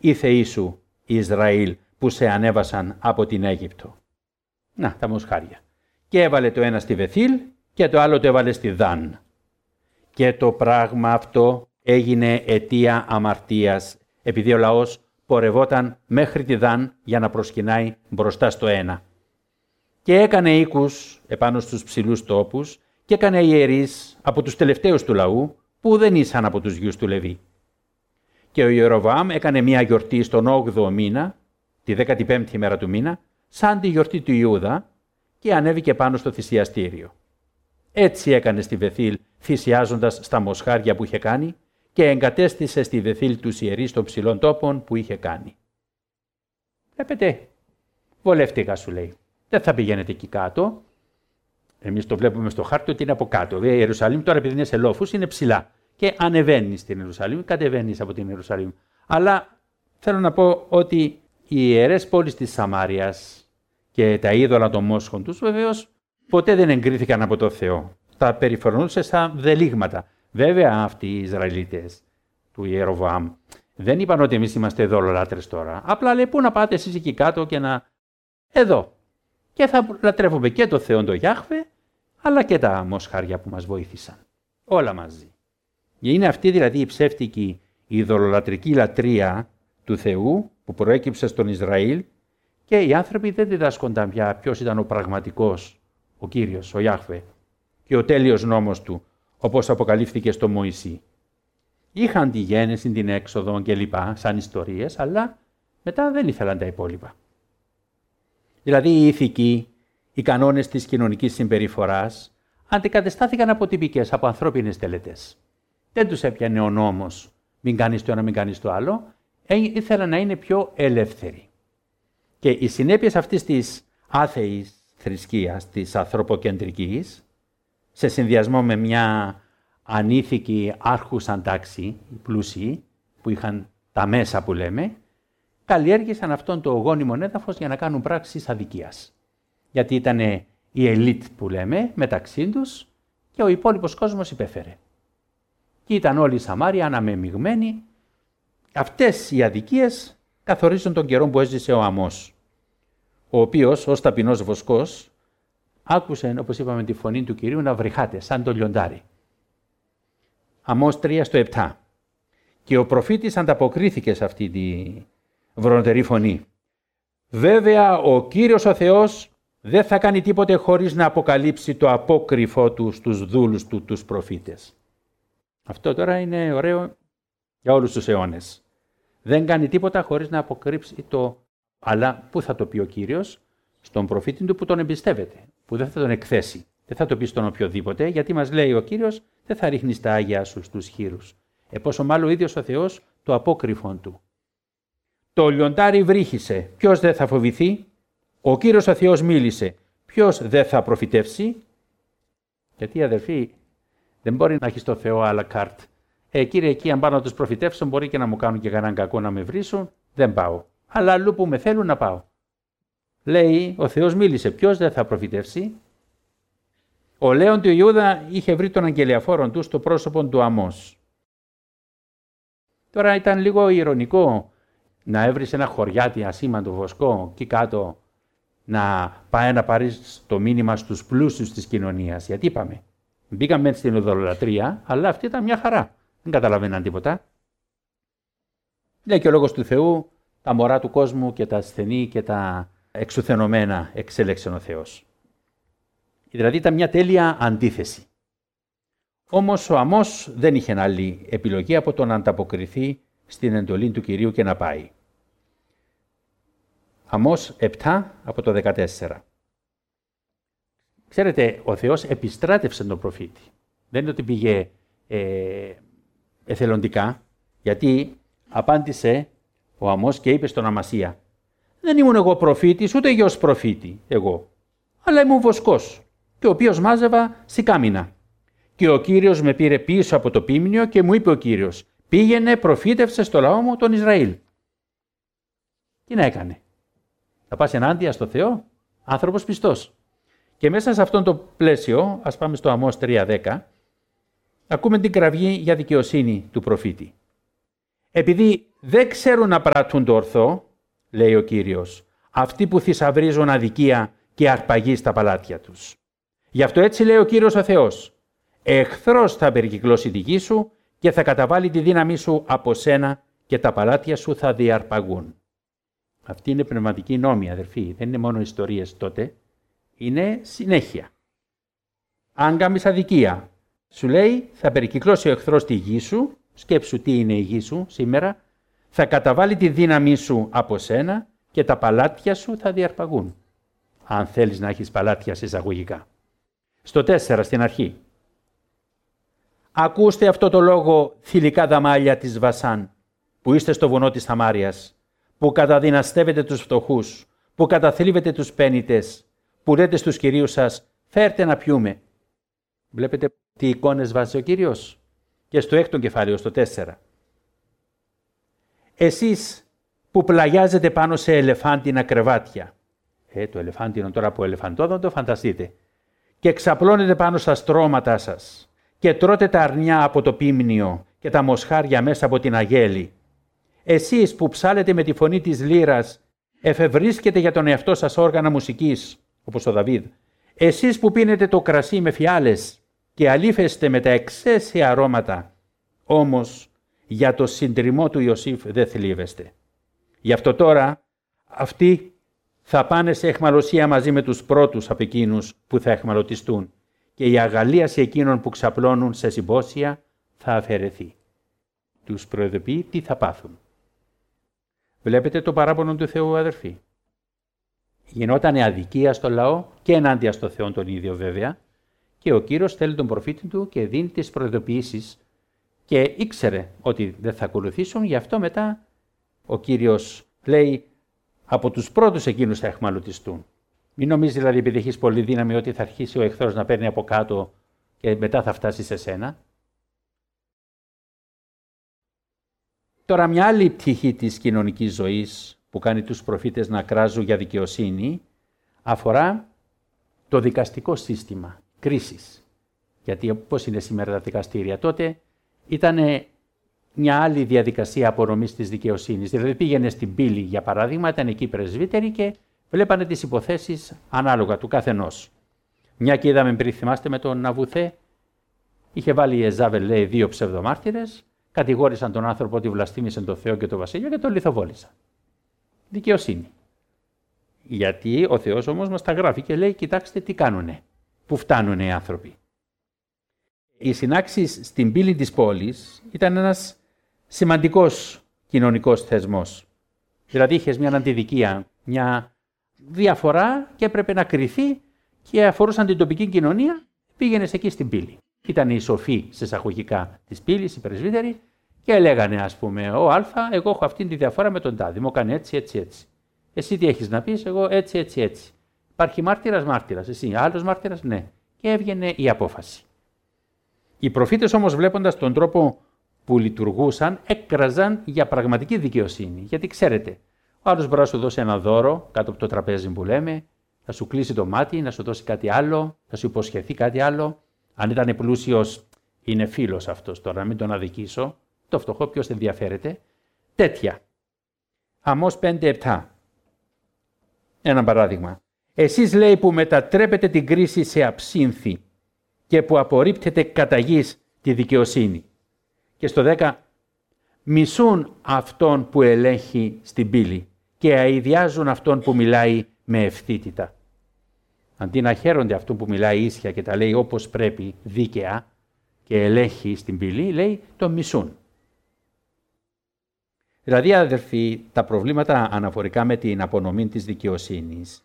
οι θεοί σου, Ισραήλ, που σε ανέβασαν από την Αίγυπτο. Να, τα μοσχάρια. Και έβαλε το ένα στη Βεθήλ και το άλλο το έβαλε στη Δάν. Και το πράγμα αυτό έγινε αιτία αμαρτίας, επειδή ο λαός πορευόταν μέχρι τη Δάν για να προσκυνάει μπροστά στο ένα. Και έκανε οίκους επάνω στους ψηλούς τόπους και έκανε ιερείς από τους τελευταίους του λαού, που δεν ήσαν από τους γιους του Λεβί. Και ο Ιεροβοάμ έκανε μια γιορτή στον 8ο μήνα, τη 15η ημέρα του μήνα, σαν τη γιορτή του Ιούδα, και ανέβηκε πάνω στο θυσιαστήριο. Έτσι έκανε στη Βεθήλ, θυσιάζοντας στα μοσχάρια που είχε κάνει, και εγκατέστησε στη Βεθήλ τους ιερείς των ψηλών τόπων που είχε κάνει. Βλέπετε, βολεύτηκα, σου λέει. Δεν θα πηγαίνετε εκεί κάτω. Εμείς το βλέπουμε στο χάρτη ότι είναι από κάτω. Η Ιερουσαλήμ τώρα, επειδή είναι σε λόφους, είναι ψηλά. Και ανεβαίνει στην Ιερουσαλήμ, κατεβαίνει από την Ιερουσαλήμ. Αλλά θέλω να πω ότι οι ιερές πόλεις της Σαμάριας και τα είδωλα των μόσχων τους, βεβαίως, ποτέ δεν εγκρίθηκαν από το Θεό. Τα περιφρονούσε σαν δελίγματα. Βέβαια, αυτοί οι Ισραηλίτες του Ιεροβοάμ δεν είπαν ότι εμείς είμαστε ειδωλολάτρες τώρα. Απλά λέει, πού να πάτε εσείς εκεί κάτω και να. Εδώ. Και θα λατρεύουμε και το Θεό, το Γιάχβε, αλλά και τα μοσχάρια που μας βοήθησαν. Όλα μαζί. Είναι αυτή δηλαδή η ψεύτικη ειδωλολατρική λατρεία του Θεού που προέκυψε στον Ισραήλ, και οι άνθρωποι δεν διδάσκονταν πια ποιος ήταν ο πραγματικός, ο Κύριος, ο Γιάχβε, και ο τέλειος νόμος του, όπως αποκαλύφθηκε στο Μωυσή. Είχαν τη γέννηση, την έξοδο κλπ. Σαν ιστορίες, αλλά μετά δεν ήθελαν τα υπόλοιπα. Δηλαδή οι ηθικοί, οι κανόνες της κοινωνικής συμπεριφοράς αντικατεστάθηκαν από τυπικές, από ανθρώπινες τελετές. Δεν τους έπιανε ο νόμος, μην κάνεις το ένα, μην κάνεις το άλλο, ήθελαν να είναι πιο ελεύθεροι. Και οι συνέπειες αυτής της άθεης θρησκείας, της ανθρωποκεντρικής, σε συνδυασμό με μια ανήθικη άρχουσαν τάξη, οι πλούσιοι, που είχαν τα μέσα που λέμε, καλλιέργησαν αυτόν το γόνιμο έδαφος για να κάνουν πράξεις αδικίας. Γιατί ήταν η ελίτ που λέμε μεταξύ τους και ο υπόλοιπος κόσμος υπέφερε. Και ήταν όλοι οι Σαμάρια αναμεμειγμένοι. Αυτές οι αδικίες καθορίζουν τον καιρό που έζησε ο Αμώς, ο οποίος ως ταπεινός βοσκός άκουσε, όπως είπαμε, τη φωνή του Κυρίου να βρυχάται σαν το λιοντάρι. Αμώς 3:7. Και ο προφήτης ανταποκρίθηκε σε αυτή τη βροντερή φωνή. Βέβαια, ο Κύριος ο Θεός δεν θα κάνει τίποτε χωρίς να αποκαλύψει το απόκρυφό του στους δούλους του, τους προφήτες. Αυτό τώρα είναι ωραίο για όλους τους αιώνες. Δεν κάνει τίποτα χωρίς να αποκρύψει το. Αλλά πού θα το πει ο Κύριος? Στον προφήτη του που τον εμπιστεύεται, που δεν θα τον εκθέσει. Δεν θα το πει στον οποιοδήποτε, γιατί μας λέει ο Κύριος, δεν θα ρίχνεις τα άγια σου στους χήρους. Πόσο μάλλον ο ίδιος ο Θεός το απόκρυφον του. Το λιοντάρι βρύχησε, ποιος δεν θα φοβηθεί? Ο Κύριος ο Θεός μίλησε, ποιος δεν θα προφητεύσει? Γιατί αδερφοί, δεν μπορεί να έχει το Θεό à la carte. Κύριε, εκεί αν πάω να τους προφητεύσω, μπορεί και να μου κάνουν και κανέναν κακό να με βρίσουν, δεν πάω. Αλλά αλλού που με θέλουν να πάω. Λέει, ο Θεός μίλησε, ποιος δεν θα προφητεύσει? Ο Λέων του Ιούδα είχε βρει τον αγγελιαφόρον του στο πρόσωπο του Αμώς. Τώρα ήταν λίγο ηρωνικό να έβρισε ένα χωριάτι ασήμαντο βοσκό εκεί κάτω, να πάει να πάρει το μήνυμα στους πλούσιους της κοινωνίας. Γιατί είπαμε, μπήκαμε στην ειδωλολατρεία, αλλά αυτή ήταν μια χαρά. Δεν καταλαβαίναν τίποτα. Λέει και ο λόγος του Θεού, τα μωρά του κόσμου και τα ασθενή και τα εξουθενωμένα εξέλεξε ο Θεός. Δηλαδή ήταν μια τέλεια αντίθεση. Όμως ο Αμώς δεν είχε άλλη επιλογή από το να ανταποκριθεί στην εντολή του Κυρίου και να πάει. Αμώς 7 από το 14. Ξέρετε, ο Θεός επιστράτευσε τον προφήτη. Δεν είναι ότι πήγε εθελοντικά, γιατί απάντησε ο Αμώς και είπε στον Αμασία, δεν ήμουν εγώ προφήτης, ούτε γιος προφήτη εγώ, αλλά ήμουν βοσκός, και ο οποίος μάζευα σικάμινα. Και ο Κύριος με πήρε πίσω από το πίμνιο και μου είπε ο Κύριος, πήγαινε, προφήτευσε στο λαό μου τον Ισραήλ. Τι να έκανε? Θα πας ενάντια στο Θεό? Άνθρωπος πιστός. Και μέσα σε αυτόν το πλαίσιο, ας πάμε στο Αμώς 3:10, ακούμε την κραυγή για δικαιοσύνη του προφήτη. Επειδή δεν ξέρουν να πράττουν το ορθό, λέει ο Κύριος, αυτοί που θησαυρίζουν αδικία και αρπαγή στα παλάτια τους. Γι' αυτό έτσι λέει ο Κύριος ο Θεός, εχθρός θα περικυκλώσει τη γη σου και θα καταβάλει τη δύναμή σου από σένα και τα παλάτια σου θα διαρπαγούν. Αυτή είναι πνευματική νόμη, αδερφοί, δεν είναι μόνο ιστορίες τότε, είναι συνέχεια. Αν κάνεις αδικία, σου λέει θα περικυκλώσει ο εχθρός τη γη σου, σκέψου τι είναι η γη σου σήμερα, θα καταβάλει τη δύναμή σου από σένα και τα παλάτια σου θα διαρπαγούν. Αν θέλεις να έχεις παλάτια σε εισαγωγικά. Στο 4 στην αρχή. Ακούστε αυτό το λόγο, θηλυκά δαμάλια της Βασάν, που είστε στο βουνό της Σαμάριας, που καταδυναστεύετε τους φτωχούς, που καταθλίβετε τους πένητες, που λέτε στους κυρίους σας, φέρτε να πιούμε. Βλέπετε τι εικόνες βάζει ο Κύριος. Και στο 6ο κεφάλαιο, στο 4. Εσείς που πλαγιάζετε πάνω σε ελεφάντινα κρεβάτια. Το ελεφάντινο τώρα από ελεφαντόδοντο, φανταστείτε. Και ξαπλώνετε πάνω στα στρώματά σας. Και τρώτε τα αρνιά από το πίμνιο και τα μοσχάρια μέσα από την αγέλη. Εσείς που ψάλετε με τη φωνή της λύρας, εφευρίσκετε για τον εαυτό σας όργανα μουσικής, όπως ο Δαβίδ. Εσείς που πίνετε το κρασί με φιάλες και αλήφεστε με τα εξαίσια αρώματα, όμως για το συντριμμό του Ιωσήφ δεν θλίβεστε. Γι' αυτό τώρα αυτοί θα πάνε σε αιχμαλωσία μαζί με τους πρώτους από εκείνους που θα αιχμαλωτιστούν και η αγαλίαση εκείνων που ξαπλώνουν σε συμπόσια θα αφαιρεθεί. Τους προειδοποιεί τι θα πάθουν. Βλέπετε το παράπονο του Θεού, αδερφοί. Γινόταν αδικία στο λαό και ενάντια στο Θεό τον ίδιο βέβαια και ο Κύριος στέλνει τον προφήτη του και δίνει τις προειδοποιήσεις και ήξερε ότι δεν θα ακολουθήσουν, γι' αυτό μετά ο Κύριος λέει από τους πρώτους εκείνους θα αιχμαλωτιστούν. Μην νομίζει δηλαδή επειδή έχεις πολύ δύναμη ότι θα αρχίσει ο εχθρός να παίρνει από κάτω και μετά θα φτάσει σε σένα. Τώρα μια άλλη πτυχή της κοινωνικής ζωής που κάνει τους προφήτες να κράζουν για δικαιοσύνη αφορά το δικαστικό σύστημα κρίσης. Γιατί πώς είναι σήμερα τα δικαστήρια, τότε ήταν μια άλλη διαδικασία απονομής της δικαιοσύνης. Δηλαδή πήγαινε στην πύλη για παράδειγμα, ήταν εκεί πρεσβύτεροι και βλέπανε τις υποθέσεις ανάλογα του καθενός. Μια και είδαμε πριν, θυμάστε με τον Ναβουθέ, είχε βάλει η Εζάβελ, λέει, 2 ψευδομάρτυρες, κατηγόρησαν τον άνθρωπο ότι βλαστήμησε τον Θεό και τον Βασίλειο και τον λιθοβόλησαν. Δικαιοσύνη. Γιατί ο Θεός όμως μας τα γράφει και λέει, κοιτάξτε τι κάνουνε, που φτάνουνε οι άνθρωποι. Οι συνάξεις στην πύλη της πόλης ήταν ένας σημαντικός κοινωνικός θεσμός. Δηλαδή είχες μια αντιδικία, μια διαφορά και έπρεπε να κριθεί και αφορούσαν την τοπική κοινωνία, πήγαινες εκεί στην πύλη. Ήταν οι σοφοί σε εισαγωγικά της πύλης, οι πρεσβύτεροι, και λέγανε, ας πούμε, ο Α, εγώ έχω αυτή τη διαφορά με τον τάδε, μου έκανε έτσι, έτσι, έτσι. Εσύ τι έχεις να πεις, εγώ έτσι, έτσι, έτσι. Υπάρχει μάρτυρας, εσύ, άλλος μάρτυρας, ναι. Και έβγαινε η απόφαση. Οι προφήτες όμως, βλέποντας τον τρόπο που λειτουργούσαν, έκραζαν για πραγματική δικαιοσύνη. Γιατί ξέρετε, ο άλλος μπορεί να σου δώσει ένα δώρο κάτω από το τραπέζι που λέμε, θα σου κλείσει το μάτι, να σου δώσει κάτι άλλο, θα σου υποσχεθεί κάτι άλλο. Αν ήταν πλούσιος, είναι φίλος αυτός τώρα, μην τον αδικήσω. Το φτωχό ποιος ενδιαφέρεται. Τέτοια. Αμώς 5-7. Ένα παράδειγμα. Εσείς, λέει, που μετατρέπετε την κρίση σε αψύνθη και που απορρίπτετε κατά γης τη δικαιοσύνη. Και στο 10, μισούν αυτόν που ελέγχει στην πύλη και αηδιάζουν αυτόν που μιλάει με ευθύτητα. Αντί να χαίρονται αυτόν που μιλάει ίσια και τα λέει όπως πρέπει, δίκαια και ελέγχει στην πύλη, λέει τον μισούν. Δηλαδή, αδερφοί, τα προβλήματα αναφορικά με την απονομή της δικαιοσύνης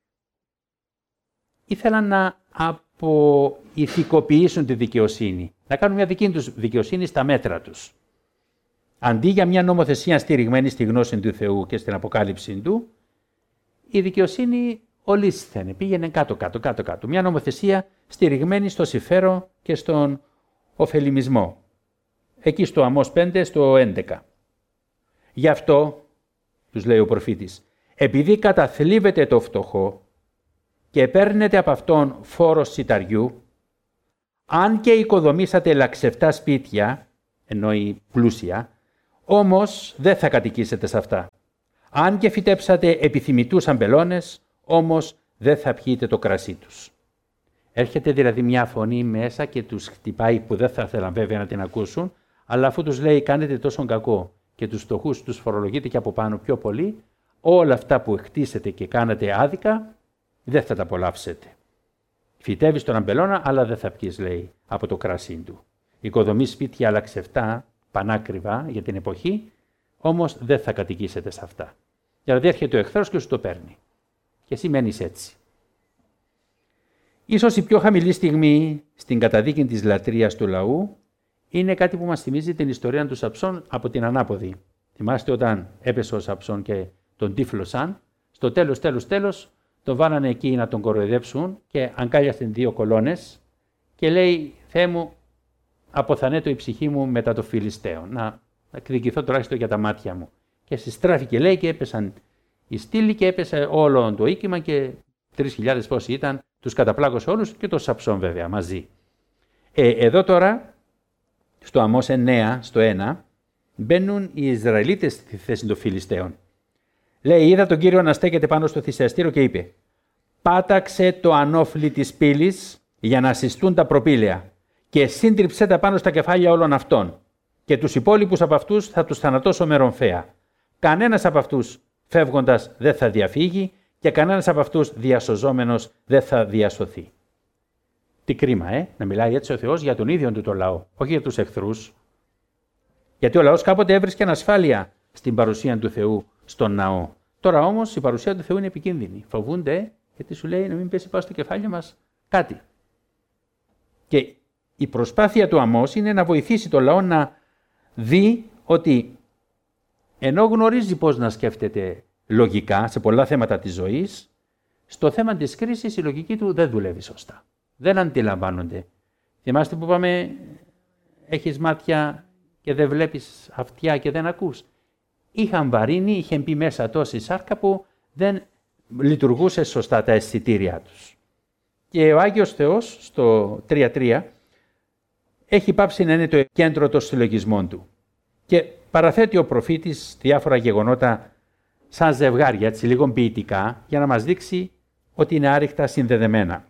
ήθελαν να αποηθικοποιήσουν τη δικαιοσύνη, να κάνουν μια δική τους δικαιοσύνη στα μέτρα τους. Αντί για μια νομοθεσία στηριγμένη στη γνώση του Θεού και στην αποκάλυψη του, η δικαιοσύνη ολίσθαινε, πήγαινε κάτω. Μια νομοθεσία στηριγμένη στο συμφέρον και στον ωφελημισμό. Εκεί στο Αμώς 5, στο 11. Γι' αυτό, τους λέει ο προφήτης, επειδή καταθλίβετε το φτωχό και παίρνετε από αυτόν φόρος σιταριού, αν και οικοδομήσατε λαξευτά σπίτια, εννοεί πλούσια, όμως δεν θα κατοικήσετε σε αυτά. Αν και φυτέψατε επιθυμητούς αμπελώνες, όμως δεν θα πιείτε το κρασί τους. Έρχεται δηλαδή μια φωνή μέσα και τους χτυπάει, που δεν θα ήθελαν βέβαια να την ακούσουν, αλλά αφού τους λέει κάνετε τόσο κακό και τους φτωχούς τους φορολογείτε και από πάνω πιο πολύ, όλα αυτά που χτίσετε και κάνατε άδικα, δεν θα τα απολαύσετε. Φυτεύεις τον αμπελώνα, αλλά δεν θα πιεις, λέει, από το κρασί του. Οικοδομείς σπίτια αλλά ξεφτά, πανάκριβα για την εποχή, όμως δεν θα κατοικήσετε σε αυτά. Δηλαδή έρχεται ο εχθρός και σου το παίρνει. Και εσύ μένεις έτσι. Ίσως η πιο χαμηλή στιγμή στην καταδίκη της λατρείας του λαού είναι κάτι που μας θυμίζει την ιστορία του Σαμψόν από την ανάποδη. Θυμάστε όταν έπεσε ο Σαμψόν και τον τύφλωσαν, στο τέλος τον βάλανε εκεί να τον κοροϊδέψουν και αγκάλιασαν 2 κολόνες και λέει «Θεέ μου, αποθανέτω η ψυχή μου μετά το Φιλιστέο, να εκδικηθώ τουλάχιστον για τα μάτια μου». Και συστράφηκε, λέει, και έπεσαν οι στήλοι και έπεσε όλο το οίκημα και 3.000 πόσοι ήταν, τους καταπλάκωσε όλους και το Σαμψόν βέβαια μαζί. Εδώ τώρα, στο Αμώς 9, στο 1, μπαίνουν οι Ισραηλίτες στη θέση των Φιλιστέων. Λέει, είδα τον Κύριο να στέκεται πάνω στο θυσιαστήριο και είπε «Πάταξε το ανώφλι της πύλης για να συστούν τα προπήλαια και σύντριψε τα πάνω στα κεφάλια όλων αυτών και τους υπόλοιπους από αυτούς θα τους θανατώσω με ρομφαία. Κανένας από αυτούς φεύγοντας δεν θα διαφύγει και κανένας από αυτούς διασωζόμενος δεν θα διασωθεί». Τι κρίμα, να μιλάει έτσι ο Θεός για τον ίδιο του το λαό, όχι για τους εχθρούς. Γιατί ο λαός κάποτε έβρισκε ανασφάλεια στην παρουσία του Θεού στον ναό. Τώρα όμως η παρουσία του Θεού είναι επικίνδυνη. Φοβούνται γιατί σου λέει να μην πέσει πάνω στο κεφάλι μας κάτι. Και η προσπάθεια του Αμώς είναι να βοηθήσει το λαό να δει ότι ενώ γνωρίζει πώς να σκέφτεται λογικά σε πολλά θέματα της ζωής, στο θέμα της κρίσης η λογική του δεν δουλεύει σωστά. Δεν αντιλαμβάνονται. Θυμάστε που είπαμε, έχεις μάτια και δεν βλέπεις, αυτιά και δεν ακούς. Είχαν βαρύνει, είχε μπει μέσα τόση σάρκα που δεν λειτουργούσε σωστά τα αισθητήριά τους. Και ο Άγιος Θεός στο 3.3 έχει πάψει να είναι το κέντρο των συλλογισμών του. Και παραθέτει ο προφήτης διάφορα γεγονότα σαν ζευγάρια, έτσι λίγο ποιητικά, για να μας δείξει ότι είναι άρρηκτα συνδεδεμένα.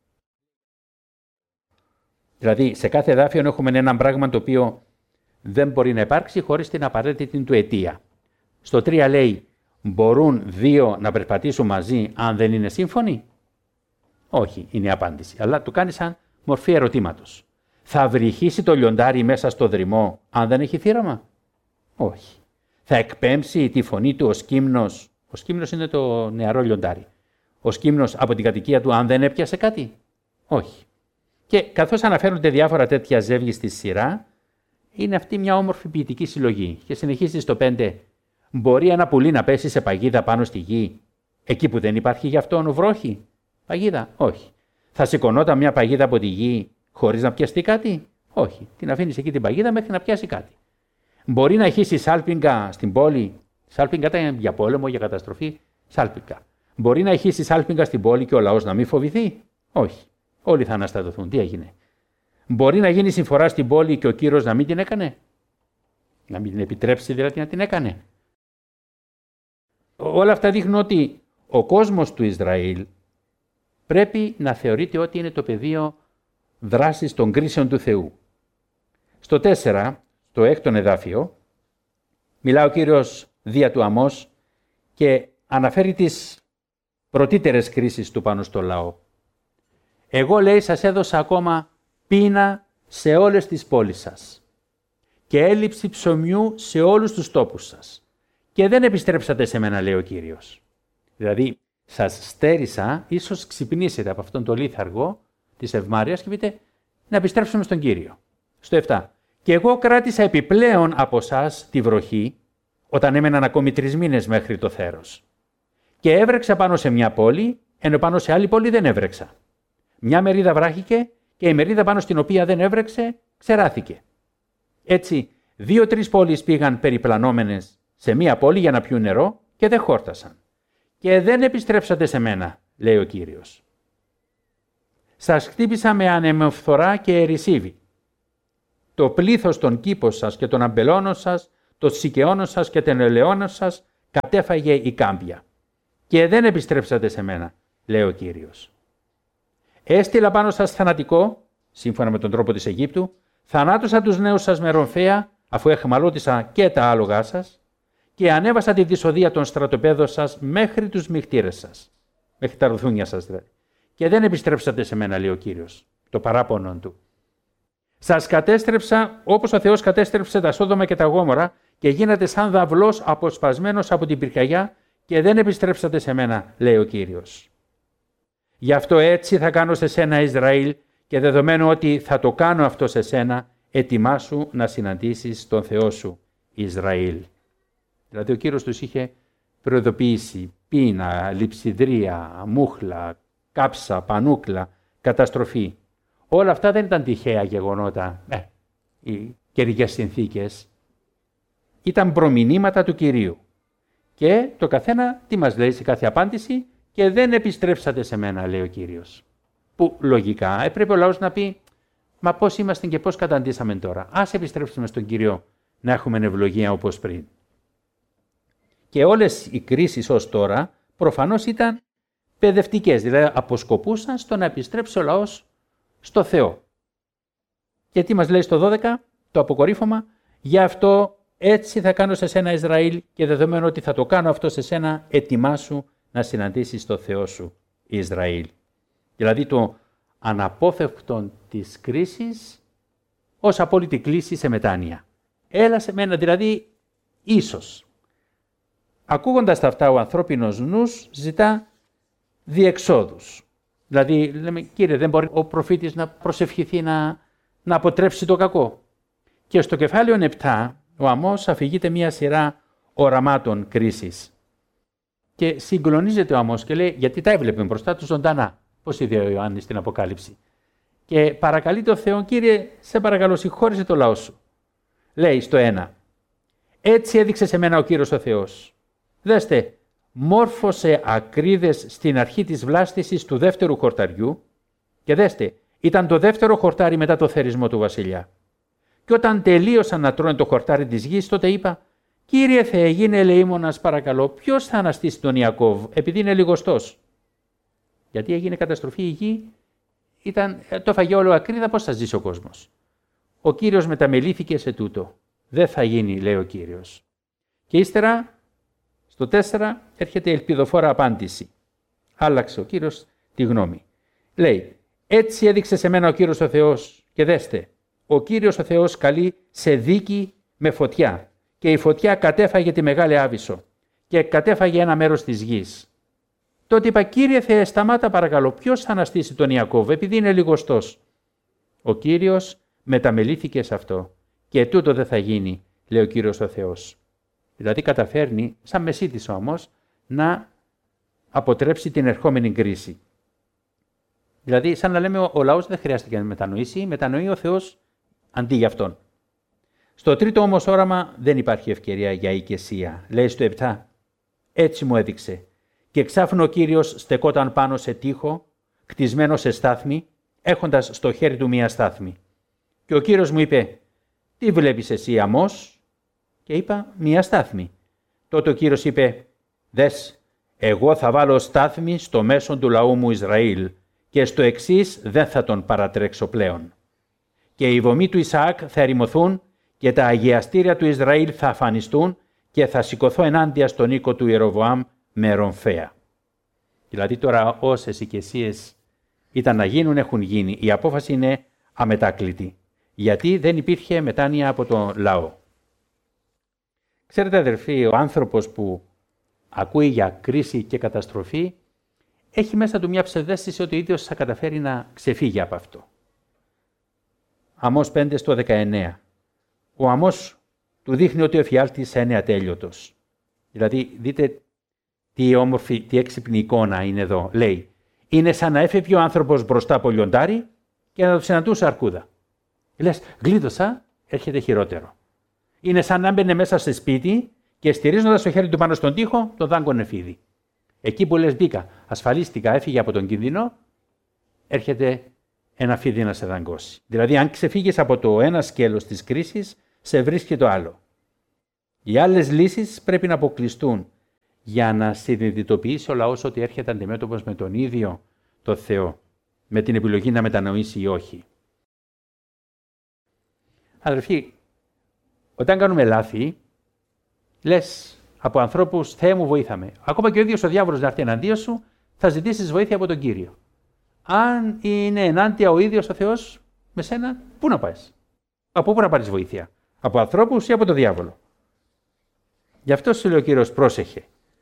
Δηλαδή, σε κάθε εδάφιο έχουμε ένα πράγμα το οποίο δεν μπορεί να υπάρξει χωρίς την απαραίτητη του αιτία. Στο 3 λέει, μπορούν 2 να περπατήσουν μαζί αν δεν είναι σύμφωνοι? Όχι, είναι η απάντηση. Αλλά το κάνει σαν μορφή ερωτήματος. Θα βρυχήσει το λιοντάρι μέσα στο δρυμό αν δεν έχει θύραμα? Όχι. Θα εκπέμψει τη φωνή του ο σκύμνος? Ο σκύμνος είναι το νεαρό λιοντάρι. Ο σκύμνος από την κατοικία του αν δεν έπιασε κάτι? Όχι. Και καθώς αναφέρονται διάφορα τέτοια ζεύγη στη σειρά, είναι αυτή μια όμορφη ποιητική συλλογή. Και συνεχίζει στο 5. Μπορεί ένα πουλί να πέσει σε παγίδα πάνω στη γη, εκεί που δεν υπάρχει γι' αυτόν βρόχη? Παγίδα? Όχι. Θα σηκωνόταν μια παγίδα από τη γη χωρίς να πιαστεί κάτι? Όχι. Την αφήνεις εκεί την παγίδα μέχρι να πιάσει κάτι. Μπορεί να χύσει σάλπιγγα στην πόλη? Σάλπιγγα ήταν για πόλεμο, για καταστροφή. Σάλπιγγα. Μπορεί να χύσει σάλπιγγα στην πόλη και ο λαός να μην φοβηθεί? Όχι. Όλοι θα αναστατωθούν. Τι έγινε? Μπορεί να γίνει συμφορά στην πόλη και ο Κύρος να μην την έκανε? Να μην την επιτρέψει δηλαδή να την έκανε? Όλα αυτά δείχνουν ότι ο κόσμος του Ισραήλ πρέπει να θεωρείται ότι είναι το πεδίο δράσης των κρίσεων του Θεού. Στο 4, το 6ο εδάφιο, μιλά ο Κύριος δια του Αμώς και αναφέρει τις πρωτύτερες κρίσεις του πάνω στο λαό. Εγώ, λέει, σας έδωσα ακόμα πείνα σε όλες τις πόλεις σας και έλλειψη ψωμιού σε όλους τους τόπους σας. Και δεν επιστρέψατε σε μένα, λέει ο Κύριος. Δηλαδή, σας στέρισα, ίσως ξυπνήσετε από αυτόν τον λίθαργο της ευμάρειας και πείτε να επιστρέψουμε στον Κύριο. Στο 7. Και εγώ κράτησα επιπλέον από εσάς τη βροχή, όταν έμεναν ακόμη 3 μήνες μέχρι το θέρος. Και έβρεξα πάνω σε μια πόλη, ενώ πάνω σε άλλη πόλη δεν έβρεξα. Μια μερίδα βράχηκε και η μερίδα πάνω στην οποία δεν έβρεξε ξεράθηκε. Έτσι, 2-3 πόλεις πήγαν περιπλανόμενες σε μία πόλη για να πιούν νερό και δεν χόρτασαν. Και δεν επιστρέψατε σε μένα, λέει ο Κύριος. Σας χτύπησα με ανεμοφθορά και ερησίβη. Το πλήθος των κήπων σας και των αμπελώνων σας των σικαιώνων σας και των ελαιώνων σας κατέφαγε η κάμπια. Και δεν επιστρέψατε σε μένα, λέει ο Κύριος. Έστειλα πάνω σας θανατικό, σύμφωνα με τον τρόπο της Αιγύπτου, θανάτωσα τους νέους σας με ρομφαία, αφού εχμαλώτησα και τα άλογά σας, και ανέβασα τη δυσοδεία των στρατοπέδων σας μέχρι τους μυχτήρες σας, μέχρι τα ρουθούνια σας δηλαδή. Και δεν επιστρέψατε σε μένα, λέει ο Κύριος, το παράπονο του. Σας κατέστρεψα όπως ο Θεός κατέστρεψε τα Σόδομα και τα Γόμορα και γίνατε σαν δαυλός αποσπασμένος από την πυρκαγιά και δεν επιστρέψατε σε μένα, λέει ο Κύριος. Γι' αυτό έτσι θα κάνω σε σένα, Ισραήλ, και δεδομένου ότι θα το κάνω αυτό σε σένα, ετοιμάσου να συναντήσεις τον Θεό σου, Ισραήλ. Δηλαδή ο Κύριος τους είχε προειδοποιήσει πείνα, λειψιδρία, μούχλα, κάψα, πανούκλα, καταστροφή. Όλα αυτά δεν ήταν τυχαία γεγονότα, οι καιρικές συνθήκες. Ήταν προμηνύματα του Κυρίου. Και το καθένα τι μας λέει σε κάθε απάντηση? Και δεν επιστρέψατε σε μένα, λέει ο Κύριος. Που λογικά έπρεπε ο λαός να πει, μα πώς είμαστε και πώς καταντήσαμε τώρα. Ας επιστρέψουμε στον Κύριο να έχουμε ευλογία όπως πριν. Και όλες οι κρίσεις ως τώρα προφανώς ήταν παιδευτικές, δηλαδή αποσκοπούσαν στο να επιστρέψει ο λαός στο Θεό. Και τι μας λέει στο 12, το αποκορύφωμα, γι' αυτό έτσι θα κάνω σε σένα, Ισραήλ, και δεδομένου ότι θα το κάνω αυτό σε σένα, ετοιμάσου να συναντήσεις το Θεό σου, Ισραήλ. Δηλαδή το αναπόφευκτον της κρίσης ως απόλυτη κλίση σε μετάνοια. Έλα σε μένα, δηλαδή ίσως. Ακούγοντας τα αυτά, ο ανθρώπινος νους ζητά διεξόδους. Δηλαδή, λέμε, Κύριε, δεν μπορεί ο προφήτης να προσευχηθεί να αποτρέψει το κακό. Και στο κεφάλαιο 7, ο Αμώς αφηγείται μια σειρά οραμάτων κρίσης. Και συγκλονίζεται ο Αμώς και λέει, γιατί τα έβλεπε μπροστά του ζωντανά. Πώς είδε ο Ιωάννης στην Αποκάλυψη. Και παρακαλεί το Θεό, Κύριε, σε παρακαλώ, συγχώρησε το λαό σου. Λέει στο 1, έτσι έδειξε σε μένα ο Κύριος ο Θεός. Δέστε, μόρφωσε ακρίδες στην αρχή της βλάστησης του δεύτερου χορταριού και δέστε, ήταν το δεύτερο χορτάρι μετά το θερισμό του βασιλιά. Και όταν τελείωσαν να τρώνε το χορτάρι της γης, τότε είπα, Κύριε Θεέ, γίνε ελεήμονας παρακαλώ, ποιος θα αναστήσει τον Ιακώβ, επειδή είναι λιγοστός. Γιατί έγινε καταστροφή η γη, το έφαγε όλο ακρίδα, πώς θα ζήσει ο κόσμος. Ο Κύριος μεταμελήθηκε σε τούτο. Δεν θα γίνει, λέει ο Κύριος. Και ύστερα, στο 4, έρχεται η ελπιδοφόρα απάντηση. Άλλαξε ο Κύριος τη γνώμη. Λέει, έτσι έδειξε σε μένα ο Κύριος ο Θεός και δέστε, ο Κύριος ο Θεός καλεί σε δίκη με φωτιά και η φωτιά κατέφαγε τη μεγάλη Άβυσσο και κατέφαγε ένα μέρος της γης. Τότε είπα, Κύριε Θεέ, σταμάτα παρακαλώ, ποιος θα αναστήσει τον Ιακώβ, επειδή είναι λιγοστός. Ο Κύριος μεταμελήθηκε σε αυτό και τούτο δεν θα γίνει, λέει ο Κύριος ο Θεός. Δηλαδή καταφέρνει, σαν μεσίτης όμως, να αποτρέψει την ερχόμενη κρίση. Δηλαδή, σαν να λέμε, ο λαός δεν χρειάστηκε να μετανοήσει, μετανοεί ο Θεός αντί για αυτόν. Στο τρίτο όμως όραμα δεν υπάρχει ευκαιρία για οικεσία. Λέει στο 7, έτσι μου έδειξε. Και εξάφνου ο Κύριος στεκόταν πάνω σε τοίχο, κτισμένο σε στάθμη, έχοντας στο χέρι του μία στάθμη. Και ο Κύριος μου είπε, τι βλέπεις εσύ, Αμώς? Και είπα, μία στάθμη. Τότε ο Κύριος είπε, δες, εγώ θα βάλω στάθμη στο μέσον του λαού μου Ισραήλ και στο εξής δεν θα τον παρατρέξω πλέον. Και οι βωμοί του Ισαάκ θα ερημωθούν και τα αγιαστήρια του Ισραήλ θα αφανιστούν και θα σηκωθώ ενάντια στον οίκο του Ιεροβοάμ με ρομφαία. Δηλαδή τώρα όσες οικεσίες ήταν να γίνουν έχουν γίνει. Η απόφαση είναι αμετάκλητη. Γιατί δεν υπήρχε μετάνοια από τον λαό. Ξέρετε αδερφοί, ο άνθρωπος που ακούει για κρίση και καταστροφή έχει μέσα του μια ψευδαίσθηση ότι ο ίδιος θα καταφέρει να ξεφύγει από αυτό. Αμώς 5 στο 19. Ο Αμώς του δείχνει ότι ο εφιάλτης είναι ατέλειωτος. Δηλαδή δείτε τι όμορφη, τι έξυπνη εικόνα είναι εδώ. Λέει, είναι σαν να έφευγε ο άνθρωπος μπροστά από λιοντάρι και να το συναντούσε αρκούδα. Λες, γλίτωσα, έρχεται χειρότερο. Είναι σαν να μπαινε μέσα σε σπίτι και στηρίζοντας το χέρι του πάνω στον τοίχο, το δάγκωνε φίδι. Εκεί που λες μπήκα, ασφαλίστηκα, έφυγε από τον κίνδυνο, έρχεται ένα φίδι να σε δαγκώσει. Δηλαδή, αν ξεφύγεις από το ένα σκέλος της κρίσης, σε βρίσκει το άλλο. Οι άλλες λύσεις πρέπει να αποκλειστούν για να συνειδητοποιήσει ο λαός ότι έρχεται αντιμέτωπος με τον ίδιο το Θεό, με την επιλογή να μετανοήσει ή όχι. Αδερφοί, όταν κάνουμε λάθη, λες από ανθρώπους, Θεέ μου βοήθαμε. Ακόμα και ο ίδιος ο διάβολος να έρθει εναντίον σου, θα ζητήσεις βοήθεια από τον Κύριο. Αν είναι ενάντια ο ίδιος ο Θεός με σένα, πού να πας? Από πού να πάρεις βοήθεια? Από ανθρώπους ή από τον διάβολο? Γι' αυτό σου λέει ο Κύριος, πρόσεχε.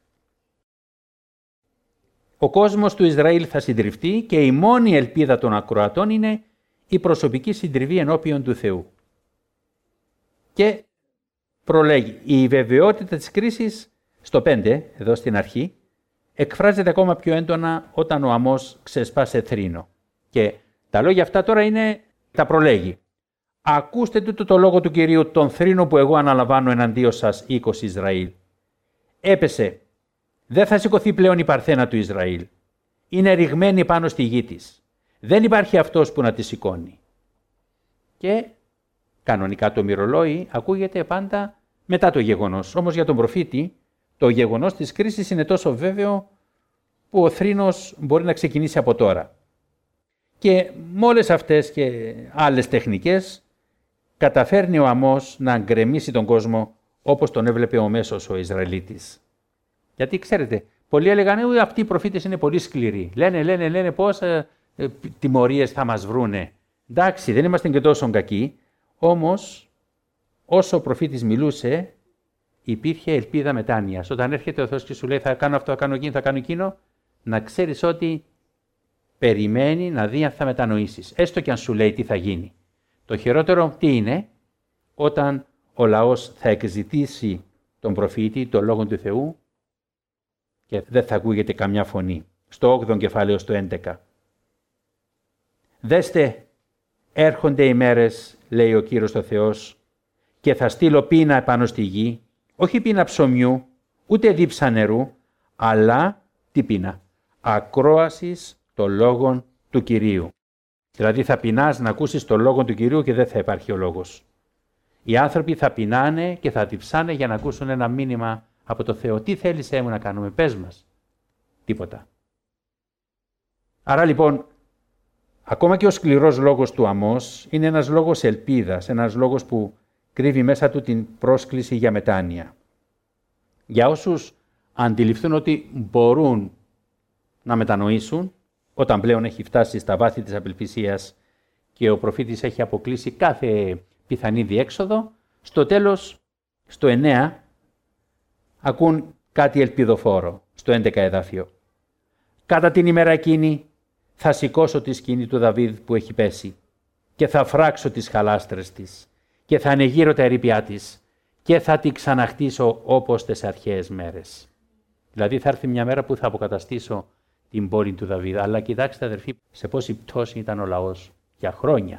Ο κόσμος του Ισραήλ θα συντριφτεί και η μόνη ελπίδα των ακροατών είναι η προσωπική συντριβή ενώπιον του Θεού. Και προλέγει, η βεβαιότητα της κρίσης στο 5, εδώ στην αρχή, εκφράζεται ακόμα πιο έντονα όταν ο αμμός ξεσπά σε θρήνο. Και τα λόγια αυτά τώρα τα προλέγει. Ακούστε τούτο το λόγο του Κυρίου, τον θρήνο που εγώ αναλαμβάνω εναντίον σας, οίκος Ισραήλ. Έπεσε, δεν θα σηκωθεί πλέον η παρθένα του Ισραήλ. Είναι ρηγμένη πάνω στη γη της. Δεν υπάρχει αυτός που να τη σηκώνει. Και κανονικά το μυρολόι ακούγεται πάντα μετά το γεγονός. Όμως για τον προφήτη το γεγονός της κρίσης είναι τόσο βέβαιο που ο θρήνος μπορεί να ξεκινήσει από τώρα. Και με όλες αυτές και άλλες τεχνικές καταφέρνει ο αμμός να γκρεμίσει τον κόσμο όπως τον έβλεπε ο μέσος ο Ισραηλίτης. Γιατί ξέρετε, πολλοί έλεγαν ότι αυτοί οι προφήτες είναι πολύ σκληροί. Λένε πόσα τιμωρίες θα μας βρούνε. Εντάξει, δεν είμαστε και τόσο κακοί. Όμως, όσο ο προφήτης μιλούσε, υπήρχε ελπίδα μετάνοιας. Όταν έρχεται ο Θεός και σου λέει θα κάνω αυτό, θα κάνω εκείνο, θα κάνω εκείνο, να ξέρεις ότι περιμένει να δει αν θα μετανοήσεις. Έστω και αν σου λέει τι θα γίνει. Το χειρότερο τι είναι? Όταν ο λαός θα εκζητήσει τον προφήτη, τον λόγο του Θεού, και δεν θα ακούγεται καμιά φωνή. Στο 8ο κεφάλαιο, στο 11. Δέστε, έρχονται οι μέρες, λέει ο Κύριος ο Θεός, και θα στείλω πείνα επάνω στη γη, όχι πείνα ψωμιού, ούτε δίψα νερού, αλλά τι πείνα? Ακρόασης των λόγων του Κυρίου. Δηλαδή θα πεινάς να ακούσεις τον λόγο του Κυρίου και δεν θα υπάρχει ο λόγος. Οι άνθρωποι θα πεινάνε και θα διψάνε για να ακούσουν ένα μήνυμα από το Θεό. Τι θέλησέ μου να κάνουμε, πες μας. Τίποτα. Άρα λοιπόν, ακόμα και ο σκληρός λόγος του αμμός είναι ένας λόγος ελπίδας, ένας λόγος που κρύβει μέσα του την πρόσκληση για μετάνοια. Για όσους αντιληφθούν ότι μπορούν να μετανοήσουν, όταν πλέον έχει φτάσει στα βάθη της απελπισίας και ο προφήτης έχει αποκλείσει κάθε πιθανή διέξοδο, στο τέλος, στο 9, ακούν κάτι ελπιδοφόρο, στο 11 εδάφιο. Κατά την ημέρα εκείνη θα σηκώσω τη σκηνή του Δαβίδ που έχει πέσει και θα φράξω τις χαλάστρες της και θα ανεγείρω τα ερείπια της και θα τη ξαναχτίσω όπως τις αρχαίες μέρες. Δηλαδή θα έρθει μια μέρα που θα αποκαταστήσω την πόλη του Δαβίδ. Αλλά κοιτάξτε αδερφοί, σε πόση πτώση ήταν ο λαός για χρόνια.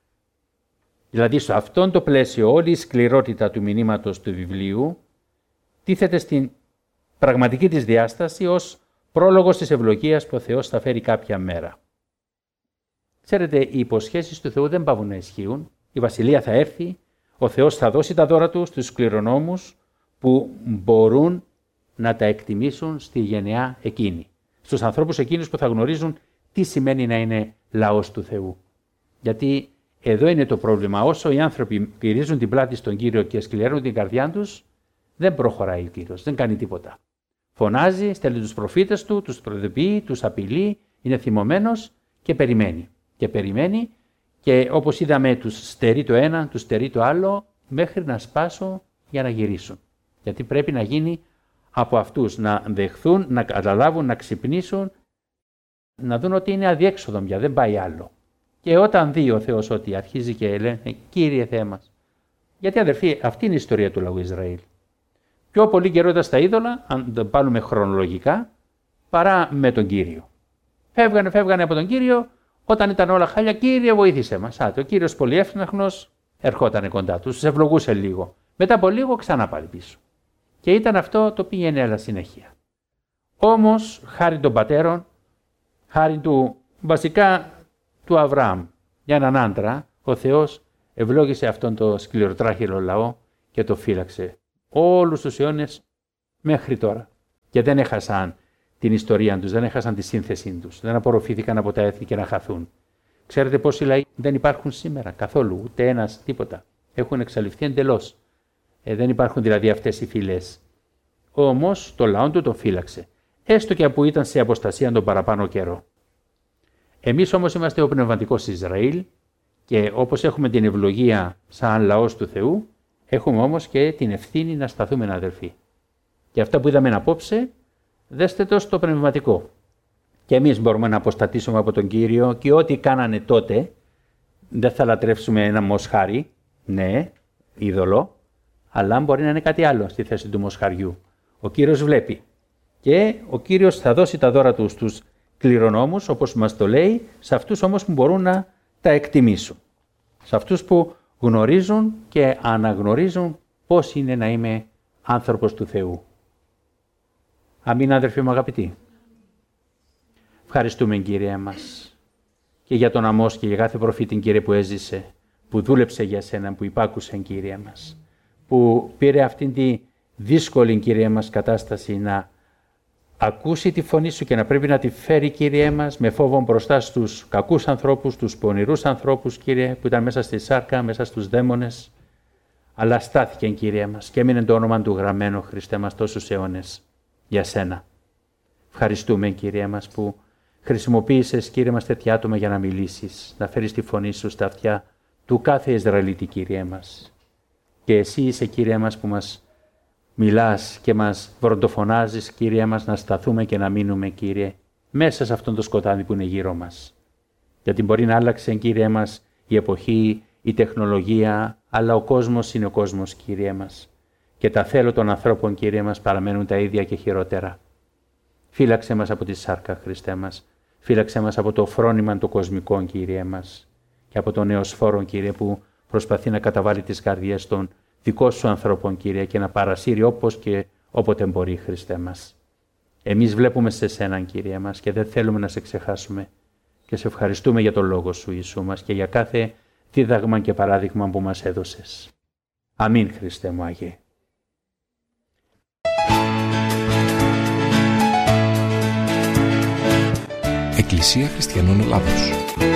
Δηλαδή σε αυτόν το πλαίσιο όλη η σκληρότητα του μηνύματος του βιβλίου τίθεται στην πραγματική της διάσταση ως πρόλογος της ευλογίας που ο Θεός θα φέρει κάποια μέρα. Ξέρετε, οι υποσχέσεις του Θεού δεν πάβουν να ισχύουν. Η βασιλεία θα έρθει, ο Θεός θα δώσει τα δώρα του στους σκληρονόμους που μπορούν να τα εκτιμήσουν στη γενεά εκείνη. Στους ανθρώπους εκείνους που θα γνωρίζουν τι σημαίνει να είναι λαός του Θεού. Γιατί εδώ είναι το πρόβλημα. Όσο οι άνθρωποι γυρίζουν την πλάτη στον Κύριο και σκληραίνουν την καρδιά τους, δεν προχωράει ο Κύριος, δεν κάνει τίποτα. Φωνάζει, στέλνει τους προφήτες του, τους προειδοποιεί, τους απειλεί, είναι θυμωμένος και περιμένει. Και περιμένει και όπως είδαμε τους στερεί το ένα, τους στερεί το άλλο, μέχρι να σπάσω για να γυρίσουν. Γιατί πρέπει να γίνει από αυτούς να δεχθούν, να καταλάβουν, να ξυπνήσουν, να δουν ότι είναι αδιέξοδο πια, δεν πάει άλλο. Και όταν δει ο Θεός ότι αρχίζει και λένε Κύριε Θεέ μας. Γιατί αδερφοί, αυτή είναι η ιστορία του λαού Ισραήλ. Πιο πολύ καιρό ήταν στα είδωλα, αν το πάρουμε χρονολογικά, παρά με τον Κύριο. Φεύγανε από τον Κύριο, όταν ήταν όλα χάλια, Κύριε βοήθησε μας. Ο Κύριος πολύ εύθυναχνος ερχόταν κοντά τους, ευλογούσε λίγο. Μετά από λίγο ξανά πάλι πίσω. Και ήταν αυτό το πήγαινε έλα συνέχεια. Όμως, χάρη των πατέρων, χάρη του βασικά του Αβραάμ, για έναν άντρα, ο Θεός ευλόγησε αυτόν το σκληροτράχυλο λαό και το φύλαξε όλους τους αιώνες μέχρι τώρα. Και δεν έχασαν την ιστορία τους, δεν έχασαν τη σύνθεσή τους, δεν απορροφήθηκαν από τα έθνη και να χαθούν. Ξέρετε πόσοι λαοί δεν υπάρχουν σήμερα καθόλου, ούτε ένας, τίποτα. Έχουν εξαλειφθεί εντελώς. Δεν υπάρχουν δηλαδή αυτές οι φυλές. Όμως το λαό του τον φύλαξε, έστω και που ήταν σε αποστασία τον παραπάνω καιρό. Εμείς όμως είμαστε ο πνευματικός Ισραήλ και όπως έχουμε την ευλογία σαν λαός του Θεού, έχουμε όμως και την ευθύνη να σταθούμε αδελφοί. Και αυτά που είδαμε απόψε, δέστε το στο πνευματικό. Και εμείς μπορούμε να αποστατήσουμε από τον Κύριο και ό,τι κάνανε τότε, δεν θα λατρεύσουμε ένα μοσχάρι, ναι, είδωλο, αλλά μπορεί να είναι κάτι άλλο στη θέση του μοσχαριού. Ο Κύριος βλέπει και ο Κύριος θα δώσει τα δώρα του στους κληρονόμους, όπως μας το λέει, σε αυτούς όμως που μπορούν να τα εκτιμήσουν. Σε αυτούς που γνωρίζουν και αναγνωρίζουν πώς είναι να είμαι άνθρωπος του Θεού. Αμήν, αδερφοί μου αγαπητοί. Ευχαριστούμε, Κύριε μας, και για τον Αμώς και για κάθε προφήτη, Κύριε, που έζησε, που δούλεψε για σένα, που υπάκουσε, Κύριε μας, που πήρε αυτήν τη δύσκολη, Κύριε μας, κατάσταση να ακούσει τη φωνή σου και να πρέπει να τη φέρει, Κύριε μας, με φόβο μπροστά στους κακούς ανθρώπους, τους πονηρούς ανθρώπους, Κύριε, που ήταν μέσα στη σάρκα, μέσα στους δαίμονες, αλλά στάθηκε, Κύριε μας, και έμεινε το όνομα του γραμμένο, Χριστέ μας, τόσους αιώνες για σένα. Ευχαριστούμε, Κύριε μας, που χρησιμοποίησες, Κύριε μας, τέτοια άτομα για να μιλήσεις, να φέρεις τη φωνή σου στα αυτιά του κάθε Ισραηλίτη, Κύριε μας. Και εσύ είσαι, Κύριε μας, που μας μιλάς και μας βροντοφωνάζεις, Κύριε μας, να σταθούμε και να μείνουμε, Κύριε, μέσα σε αυτόν το σκοτάδι που είναι γύρω μας. Γιατί μπορεί να άλλαξε, Κύριε μας, η εποχή, η τεχνολογία, αλλά ο κόσμος είναι ο κόσμος, Κύριε μας. Και τα θέλω των ανθρώπων, Κύριε μας, παραμένουν τα ίδια και χειρότερα. Φύλαξε μας από τη σάρκα, Χριστέ μας. Φύλαξε μας από το φρόνημα των κοσμικών, Κύριε μας. Και από τον νεοσφόρο, Κύριε, που προσπαθεί να καταβάλει τις καρδιές των δικών σου ανθρώπων, Κύριε, και να παρασύρει όπως και όποτε μπορεί, Χριστέ μας. Εμείς βλέπουμε σε σέναν, Κύριε μας, και δεν θέλουμε να σε ξεχάσουμε. Και σε ευχαριστούμε για τον λόγο σου, Ιησού μας, και για κάθε δίδαγμα και παράδειγμα που μας έδωσες. Αμήν, Χριστέ μου Άγιε. Εκκλησία Χριστιανών Ελλάδος.